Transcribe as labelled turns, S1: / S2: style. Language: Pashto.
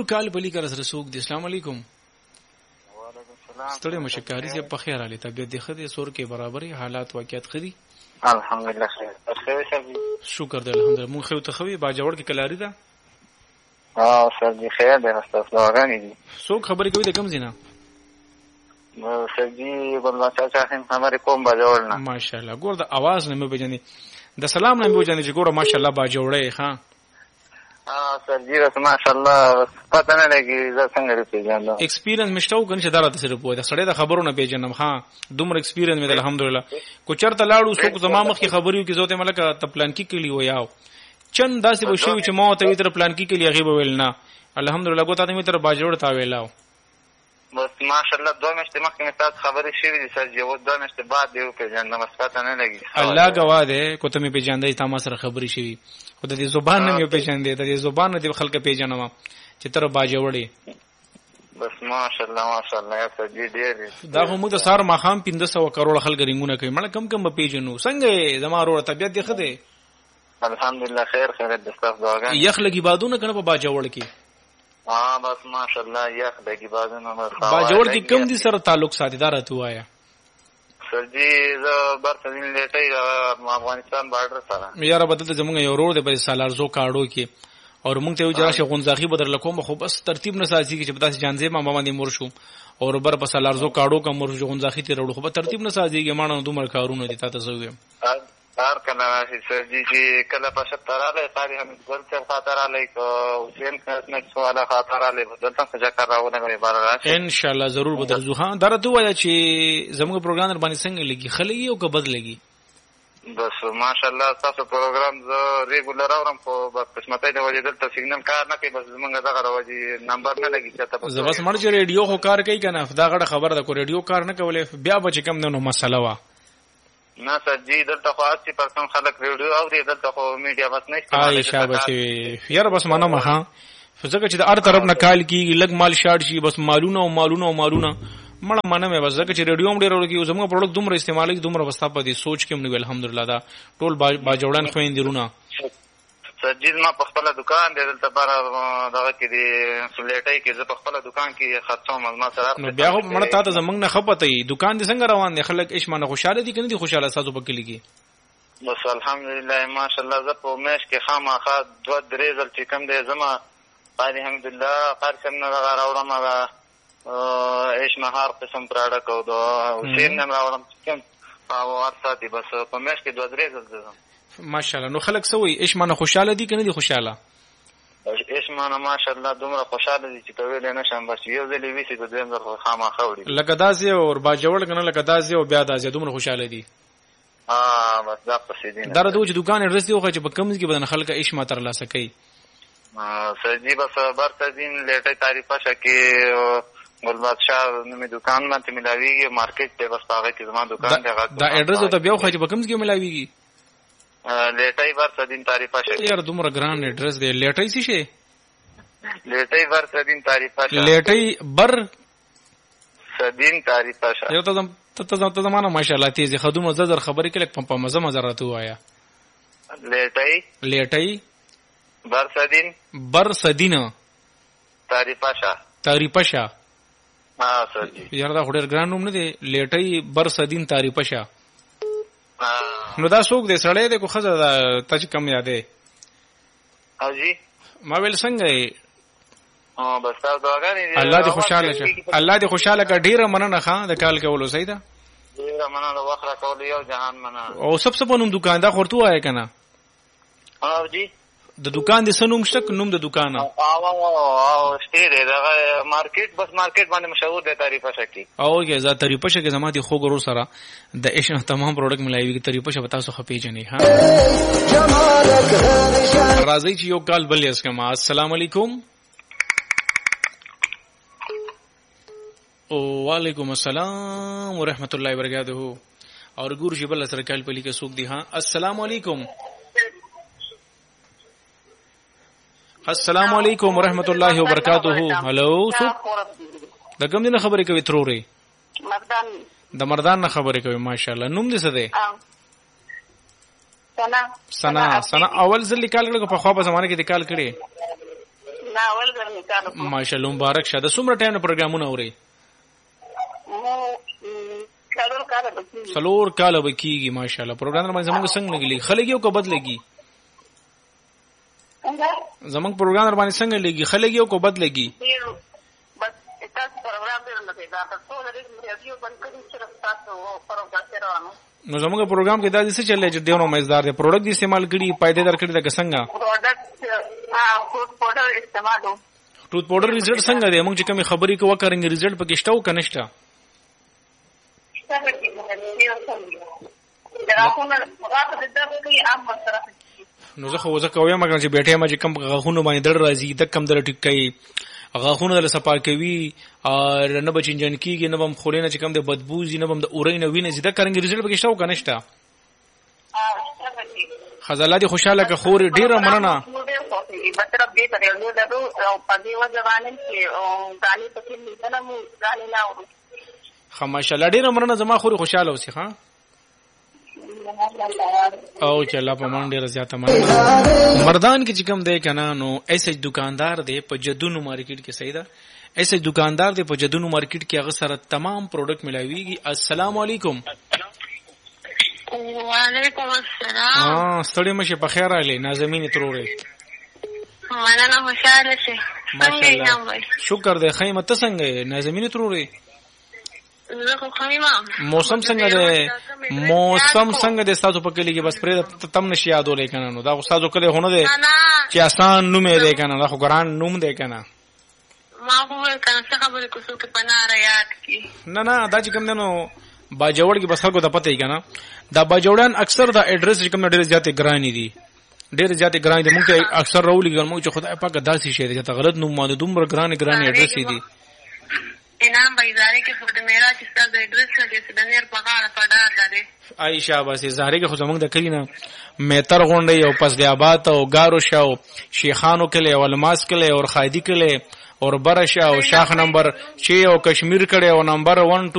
S1: نور کال بلی کر سره سوق دي. السلام علیکم.
S2: وعلیکم السلام.
S1: ستړي مشکاري چې په خیر علي طبيعت دي خدي سور کې برابرۍ حالات واقعیت خدي
S2: الحمدلله خیر. خیر سر جی.
S1: شکر دې الحمدلله. مونږ خو ته خوي باجوړ کې کلاری ده.
S2: سر جی خیر دې راستاسو دعاګانې دي.
S1: څوک خبرې کوي د کم زینا؟
S2: سر جی ګلبشار شاهین خبرې کوم باجوړ نه.
S1: ماشاءالله. ګور د आवाज نه مې بجني د سلام نه مې بجني چې ګور ماشاءالله باجوړې ها.
S2: سر جی رس ماشاءالله پته نه لګي زه څنګه دې پیژنم.
S1: ایکسپیرینس مشتاو کنه چې دا راته سره پوهه د سړی د خبرونه پیژنم. ها دومره ایکسپیرینس مې الحمدلله. کو چرته لاړو څوک زما مخ کې خبريو کې زوته ملک ته پلان کې کلی و یاو چند داسې به شو چې ما ته وتر پلان کې کلی غیب ویل نه. الحمدلله کو ته مې تر باجوړ تا ویلاو.
S2: بس ماشاءالله دوه مشته مخکې مې تاسو خبرې شوې دي سر جی. و دوه مشته بعد دیو پیژنم پته نه لګي.
S1: الله گواه ده کو ته مې پیژاندې تا ما سره خبرې شوې خو د دې زبان نه مې پیژاندې د دې زبان نه د خلک پیژنم چې تر باجوړې.
S2: بس ماشاءالله ماشاءالله یا سر جی ډېر
S1: دا هم د سار ماخام 1500 کروڑ خلک رنگونه کوي مړ کم کم به پیژنو څنګه زما ورو طبيعت دی خده.
S2: الحمدلله خیر خیر د تاسو دعاګانې.
S1: یخ لګي بادونه کنه په باجوړ کې.
S2: بس ماشاءالله یخ لګي بادونه
S1: باجوړ کې کم دي سره تعلق ساتیدار ته وایا.
S2: سر جی زه برتدین لیټي افغانستان بارډر سره.
S1: یاره بدل زمونږ یو ورور دی په سالارزو کاړو کې اور مونږ ته یو جراشه غونځاخي بدل کوم خو بس ترتیب نه ساتي چې پتاسي جانځه ما باندې مور شو اور بر په سالارزو کاړو کا مور شو غونځاخي ته وروړو خو په ترتیب نه ساتيږي مانو دومره کارونه دي تاسو زویم.
S2: هر کله سر جی چې کله په شتراله تاریخ هم ګل څه خاطراله کو حسین کله سواله خاطراله بدلته څه کار راونه غوړي بار راځي ان
S1: شاء الله ضرور بدل زو. ها درته وای چې زموږ پروګرام باندې څنګه لګي خلګي او که بدلږي.
S2: بس ماشاءالله تاسو پروګرام زه ریګولر اورم خو بس قسمتای د وجه دلته سیګنل کار نه کوي. بس زمونږ دغه راوځي نمبر نه لګي چې تاسو
S1: زه بس مړ چې ریډیو خو کار کوي کنه دا غړ خبره ده کو ریډیو کار نه کولې بیا به کم نه نو مسله وا
S2: نه سر جی دلته خو 80% خلک ریډیو اوري دلته خو میډیا بس نه
S1: استعمال. شابه شي یار بس معنا ما ها فزګه چې د هر طرف نه کال کیږي لګ مال شاړ شي بس مالونه او مالونه او مالونه مړه منه مې بس ځکه چې ریډیو هم ډېر ورکی زموږ پروډکټ دومره استعمالي دومره وستا په دي سوچ کې موږ الحمدلله دا ټول باجوړان خويندرونه.
S2: سر جی ما په خپل دکان دی دلته بار دغه کې دی سلیټای کې زه په خپل دکان کې خرڅوم ما سره.
S1: نو بیا هم مړه تاسو زمنګ نه خپته دکان دې څنګه روان دي خلک ایشمنه خوشاله دي کنه دي خوشاله تاسو په کلی کې؟
S2: بس الحمدلله ماشاءالله زه په مېش کې خامخا 2-3 ځل چې کم دی زما الحمدلله قرشم نه راوړم ایش مهار قسم پراډکټ او دا حسین نن راوړم کوم او ورساتي بس په مېش کې 2-3 ځل ځم
S1: ماشاءالله. نو خلک سوي ایش مانه خوشاله دي کنه دي خوشاله؟
S2: ایش مانه ماشاءالله دومره خوشاله دي چې ته ویل نه شم بس یو ځلې ویسي د دویم ځل خامخا وړي
S1: لکه داسې او باجوړ کنه لکه داسې او بیا داسې دومره خوشاله دي.
S2: بس دا پسې دي
S1: دا د وجه دکان اډرس دی خو چې په کم کې بدن خلک ایش ما تر لاسه کوي.
S2: سړي بس برته دین لیټه تعریفه شکه ګلبادشاه نومي دکان باندې ملاويږي مارکیټ ته بس هغه کې زما دکان دی.
S1: دا اډرس ته بیا خو چې په کم کې ملاويږي
S2: لیټای برته دین تعریفه شکه.
S1: یار دومره ګران اډرس دی لیټای څه شي؟
S2: لیټای برته دین تعریفه شکه.
S1: لیټای بر
S2: سدین تعریفه شکه.
S1: یو ته زمانه ماشاءالله تیزه خدوم زر خبرې کله په مزه مزه راته وایا. لیټای برسدین تعریفه شاه. سر جی یار دا خډر ګران نوم نه دی لیټای برسدین تعریفه شاه. نو دا څوک دی سړی دی کو خزه دا تاسو کم یادې؟
S2: حاجی
S1: ما ویل څنګه
S2: بس تاسو دعاګانې
S1: الله دې خوشاله شه. الله دې خوشاله کا ډیره مننه خان د کال کولو صحیح ده
S2: ډیره مننه وخره کول یو جهان مننه.
S1: او سب په نوم دکان دا خورتو آیا کنه؟
S2: حاجی
S1: د دکان د سنوم شک نوم د دکان
S2: او شته دا مارکیټ بس مارکیټ باندې مشهور دی تعریفه شکی.
S1: او کې ذات تعریفه شکی زما دي خو ګرو سره د ایشن تمام پروډکټ ملایوي کی تعریفه شپ تاسو خپې جنې. ها راځي چې یو کال بل اس کما. السلام علیکم. او وعلیکم السلام ورحمت الله وبرکاتہ. اور ګور شي بل سره کال پلی کې سوق دي. ها السلام علیکم. السلام علیکم ورحمت الله وبرکاتہ. هلو سو د کوم دینه خبرې کوي تروري؟ د مردان نه خبرې کوي. ماشاءالله. نوم دې څه دی؟ سنا اول ځل کال کړو په خو په زمانه کې د کال کړي
S3: نه ولګر می کار وکړ.
S1: ماشاءالله مبارک شه. د څومره ټایم پروګرامونه اوري؟ څلور کاله به کېږي ماشاءالله. پروګرام باندې زموږ څنګه لګي خلک یو کو بد لګي؟ زموږ پروګرام باندې څنګه لګي خلک یو کو بد لګي؟
S3: بس تاسو پروګرام دې نه دی دا ټول لري ریډیو باندې کړی چې تاسو پروګرام روانو.
S1: نو زموږ پروګرام کې دا څه چلې چې ډیرو مزدار دي پروډکټ استعمال کړي پایدار کړي دا څنګه؟
S3: پروډکټ فروټ پاوډر استعمالو.
S1: فروټ پاوډر ریزلټ څنګه دی؟ موږ چې کومه خبرې کوو کارنګ ریزلټ پکې شته او کنيشته؟ نو زه خو ځکه وایم چې بیٹه ما چې کم غاخونه باندې در راځي د کم در ټکای غاخونه له صفا کوي او نه بچنجن کیږي نه بم خورینه چې کم د بدبوزي نه بم د اورینه وینې زیاده کارنګ ریزلټ پکې شته او کنيشته؟ خزاله دي خوشاله که خور ډیره مننه. ماشاءالله ډیره مننه زما خوري خوشاله اوسې ها. او چې الله په من ډیره زیاته مننه. مردان کې چې کوم دی کنه نو ایسه دکاندار دی په جدونو مارکیټ کې صحیح ده. ایسه دکاندار دی په جدونو مارکیټ کې هغه سره تمام پروډکټ ملاويږي. السلام علیکم.
S3: وعلیکم السلام.
S1: ستړي مشه په خیر علي نازمین تروري.
S3: مننه خوشاله شه.
S1: ماشاءالله شکر دې خیمه ته څنګه نازمین تروري؟ موسم څنګه دی؟ موسم څنګه دی تاسو په کلی کې؟ بس پرې تم نشي یادولې کنه نو دا استادو کله هونه دی چې آسان نوم دی کنه دا خو ګران نوم دی کنه.
S3: ما خو کنه څه خبره کوڅو کې پناه یاد کی
S1: نه دا چې کوم نو باجوړ کې بس هغه د پته یې کنه دا باجوړان اکثر دا اډرس چې کوم ډېر زیاتې ګرانی دي ډېر زیاتې ګرانی دي. موږ ته اکثر راولي ګرمو چې خدای پاک داسې شي دی چې غلط نوم باندې دومره ګرانی اډرس دي.
S3: انعام بازار کې خود میرا چې ستاسو اډرس کې څه د نیر په غاړه پډار ده.
S1: عائشہ بس زهره کې خو زمونږ د کلینه میتر غونډي او پس دی آباد او گارو شاو شیخانو کله او الماس کله او خایدی کله اور برشا او شاخ نمبر 6 او کشمیر کړه او نمبر 1